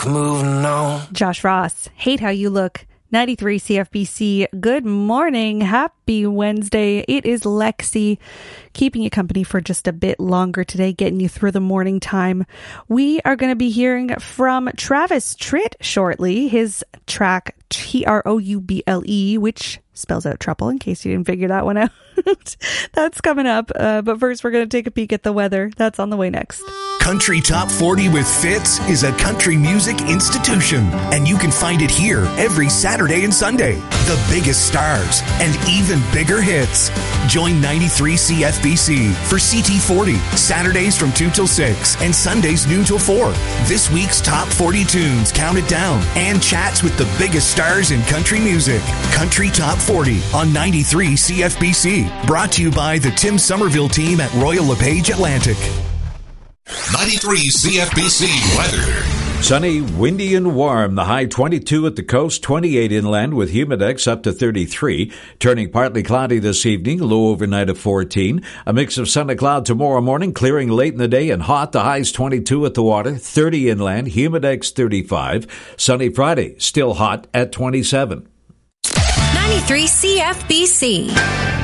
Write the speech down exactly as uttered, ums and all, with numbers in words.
Moving on. Josh Ross, Hate How You Look. ninety-three C F B C. Good morning. Happy Wednesday. It is Lexi, keeping you company for just a bit longer today, getting you through the morning time. We are going to be hearing from Travis Tritt shortly. His track T R O U B L E, which spells out trouble in case you didn't figure that one out. That's coming up. Uh, but first, we're going to take a peek at the weather. That's on the way next. Country Top forty with Fitz is a country music institution, and you can find it here every Saturday and Sunday. The biggest stars and even bigger hits. Join ninety-three C F B C for C T forty, Saturdays from two till six and Sundays noon till four. This week's Top forty tunes counted down and chats with the biggest stars in country music. Country Top forty on ninety-three C F B C. Brought to you by the Tim Somerville team at Royal LePage Atlantic. ninety-three C F B C weather. Sunny, windy, and warm. The high twenty-two at the coast, twenty-eight inland with humidex up to thirty-three. Turning partly cloudy this evening, low overnight of fourteen. A mix of sun and cloud tomorrow morning, clearing late in the day and hot. The highs twenty-two at the water, thirty inland, humidex thirty-five. Sunny Friday, still hot at twenty-seven. ninety-three C F B C.